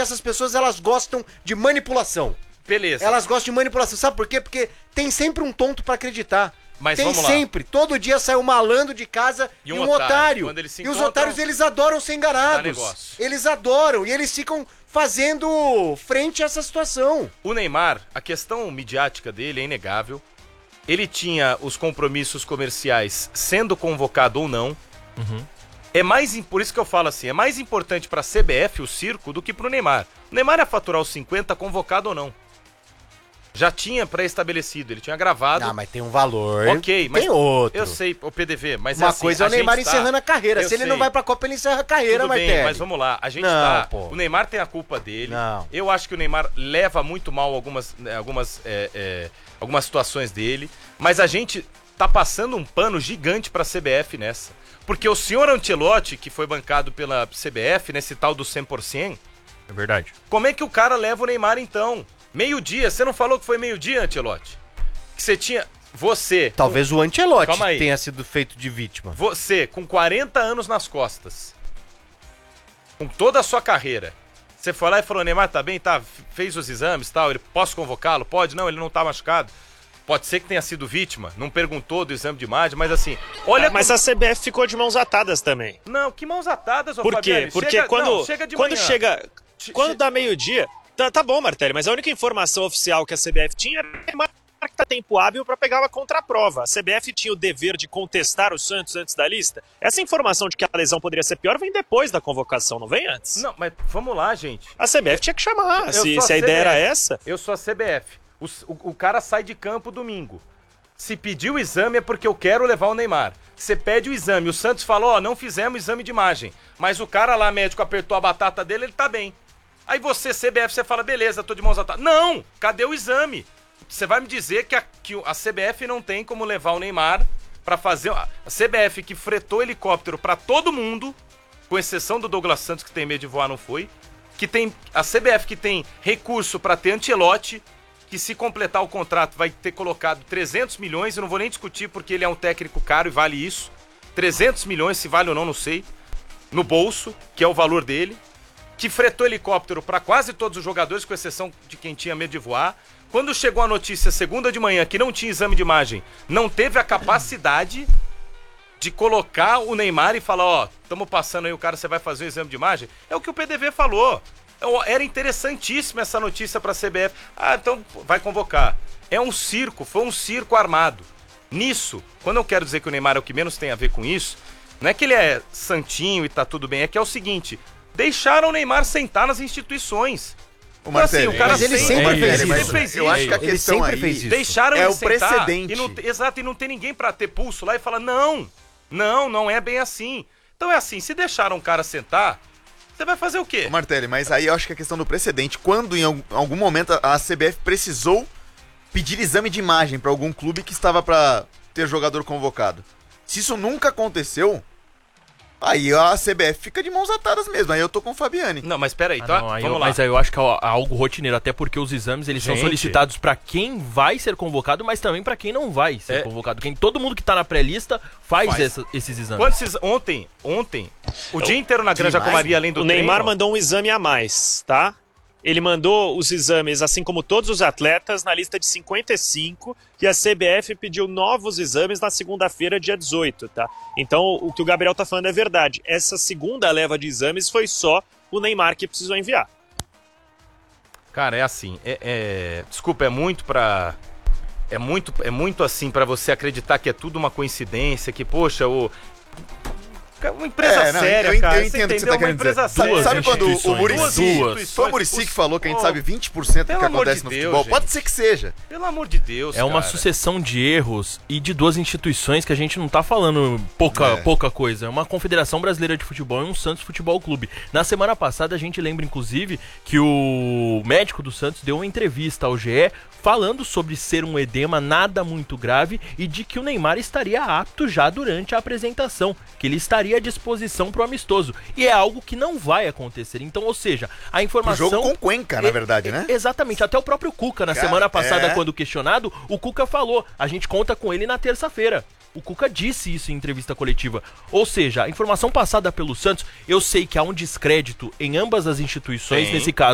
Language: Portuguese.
essas pessoas, elas gostam de manipulação. Beleza. Elas gostam de manipulação. Sabe por quê? Porque tem sempre um tonto pra acreditar. Mas tem vamos lá. sempre. Todo dia sai um malandro de casa e um otário. Quando eles se E os encontram, otários, eles adoram ser enganados. dá negócio. Eles adoram. E eles ficam fazendo frente a essa situação. O Neymar, a questão midiática dele é inegável. Ele tinha os compromissos comerciais sendo convocado ou não. Por isso que eu falo assim, é mais importante pra CBF o circo do que pro Neymar. O Neymar ia faturar os 50 convocado ou não. Já tinha pré-estabelecido, ele tinha gravado. Ah, mas tem um valor. Ok, mas tem outro. Eu sei, o PDV, mas Uma é assim, coisa é o Neymar encerrando a carreira. Eu Se ele sei. não vai pra Copa, ele encerra a carreira, Tudo bem, Martelli. mas vamos lá, a gente Não, pô. O Neymar tem a culpa dele. Não. Eu acho que o Neymar leva muito mal algumas situações dele, mas a gente tá passando um pano gigante pra CBF nessa. Porque o senhor Ancelotti, que foi bancado pela CBF, nesse tal do 100%, É verdade. como é que o cara leva o Neymar então? Meio-dia, você não falou que foi meio-dia, Ancelotti? Que você tinha... Você... Talvez o Ancelotti Calma aí. tenha sido feito de vítima. Você, com 40 anos nas costas, com toda a sua carreira, você foi lá e falou, Neymar tá bem, tá, fez os exames e tal, posso convocá-lo? Pode? Não, ele não tá machucado. Pode ser que tenha sido vítima, não perguntou do exame de imagem, mas assim, olha... Mas a CBF ficou de mãos atadas também. Não, que mãos atadas, ô Por quê? Fabiane? Porque Chega... quando, não, chega de quando manhã. chega... Quando dá meio-dia... Tá bom, Martelli, mas a única informação oficial que a CBF tinha era que tá tempo hábil para pegar uma contraprova. A CBF tinha o dever de contestar o Santos antes da lista. Essa informação de que a lesão poderia ser pior vem depois da convocação, não vem antes? Não, mas vamos lá, gente. A CBF tinha que chamar, Eu sou se a ideia CBF. era essa. Eu sou a CBF. O cara sai de campo domingo. Se pedir o exame é porque eu quero levar o Neymar. Você pede o exame, o Santos falou, ó, não fizemos exame de imagem. Mas o cara lá, médico, apertou a batata dele, ele tá bem. Aí você, CBF, você fala, beleza, tô de mãos atadas. Não! Cadê o exame? Você vai me dizer que a CBF não tem como levar o Neymar pra fazer... A CBF que fretou helicóptero pra todo mundo, com exceção do Douglas Santos, que tem medo de voar, não foi. Que tem... A CBF que tem recurso pra ter Ancelotti, que se completar o contrato vai ter colocado 300 milhões, eu não vou nem discutir porque ele é um técnico caro e vale isso. 300 milhões, se vale ou não sei. No bolso, que é o valor dele. Que fretou helicóptero para quase todos os jogadores, com exceção de quem tinha medo de voar. Quando chegou a notícia segunda de manhã que não tinha exame de imagem, não teve a capacidade de colocar o Neymar e falar, ó, estamos passando aí o cara, você vai fazer o exame de imagem. É o que o PDV falou. Era interessantíssima essa notícia para a CBF. Ah, então vai convocar. É um circo, foi um circo armado. Nisso, quando eu quero dizer que o Neymar é o que menos tem a ver com isso, não é que ele é santinho e tá tudo bem, é que é o seguinte... Deixaram o Neymar sentar nas instituições. O Martelli, assim, o cara mas ele sempre fez isso. fez isso. Eu acho que a Ele questão sempre aí fez isso. Deixaram é ele o sentar precedente. E exato, e não tem ninguém pra ter pulso lá e falar, não é bem assim. Então é assim, se deixaram o cara sentar, você vai fazer o quê? Ô, Martelli, mas aí eu acho que a questão do precedente, quando em algum momento a CBF precisou pedir exame de imagem pra algum clube que estava pra ter jogador convocado. Se isso nunca aconteceu... Aí a CBF fica de mãos atadas mesmo, aí eu tô com o Fabiane. Não, mas peraí, tá? Vamos lá. Mas aí eu acho que é algo rotineiro, até porque os exames eles são solicitados pra quem vai ser convocado, mas também pra quem não vai ser convocado. Todo mundo que tá na pré-lista faz. Esses exames. Ontem, o dia inteiro na Granja Comaria, além do O Neymar treino, mandou um exame a mais, tá? Ele mandou os exames, assim como todos os atletas, na lista de 55, e a CBF pediu novos exames na segunda-feira, dia 18, tá? Então, o que o Gabriel tá falando é verdade. Essa segunda leva de exames foi só o Neymar que precisou enviar. Cara, é assim, desculpa, é muito assim pra você acreditar que é tudo uma coincidência, que, poxa, uma empresa séria, cara. Eu entendo o que você tá querendo dizer. Séria. Sabe quando o Muricy... Foi o Muricy que falou que a gente sabe 20% do que acontece no futebol? Gente. Pode ser que seja. Pelo amor de Deus, É uma sucessão de erros e de duas instituições que a gente não tá falando pouca coisa. É uma Confederação Brasileira de Futebol e um Santos Futebol Clube. Na semana passada a gente lembra, inclusive, que o médico do Santos deu uma entrevista ao GE falando sobre ser um edema nada muito grave e de que o Neymar estaria apto já durante a apresentação, que ele estaria à disposição pro amistoso. E é algo que não vai acontecer. Então, ou seja, a informação... O jogo com Cuenca, na verdade, né? Exatamente. Até o próprio Cuca, na semana passada, quando questionado, o Cuca falou, a gente conta com ele na terça-feira. O Cuca disse isso em entrevista coletiva. Ou seja, a informação passada pelo Santos, eu sei que há um descrédito em ambas as instituições, nesse caso.